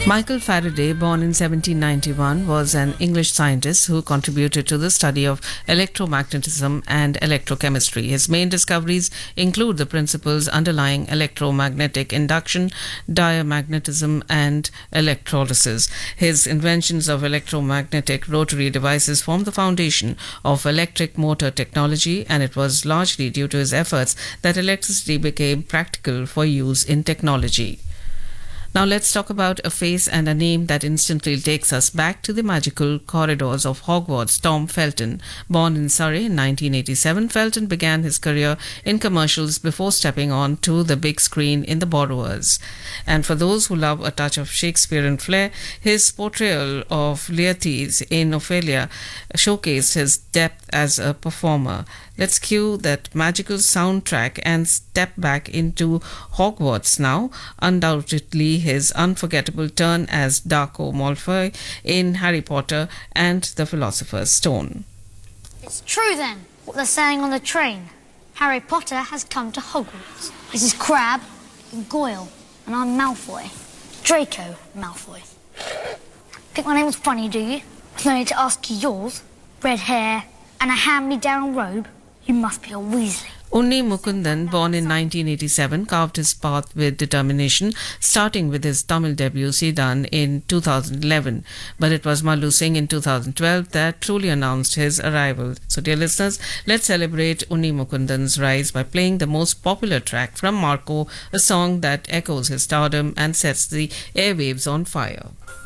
Michael Faraday, born in 1791, was an English scientist who contributed to the study of electromagnetism and electrochemistry. His main discoveries include the principles underlying electromagnetic induction, diamagnetism, and electrolysis. His inventions of electromagnetic rotary devices formed the foundation of electric motor technology, and it was largely due to his efforts that electricity became practical for use in technology. Now let's talk about a face and a name that instantly takes us back to the magical corridors of Hogwarts. Tom Felton. Born in Surrey in 1987, Felton began his career in commercials before stepping on to the big screen in The Borrowers. And for those who love a touch of Shakespearean flair, his portrayal of Laertes in Ophelia showcased his depth as a performer. Let's cue that magical soundtrack and step back into Hogwarts now. Undoubtedly, his unforgettable turn as Draco Malfoy in Harry Potter and the Philosopher's Stone. It's true then, what they're saying on the train. Harry Potter has come to Hogwarts. This is Crabbe and Goyle, and I'm Malfoy. Draco Malfoy. Think my name was funny, do you? There's no need to ask you yours. Red hair and a hand-me-down robe. You must be a Weasley. Unni Mukundan, born in 1987, carved his path with determination, starting with his Tamil debut Sidan in 2011. But it was Mallu Singh in 2012 that truly announced his arrival. So, dear listeners, let's celebrate Unni Mukundan's rise by playing the most popular track from Marco, a song that echoes his stardom and sets the airwaves on fire.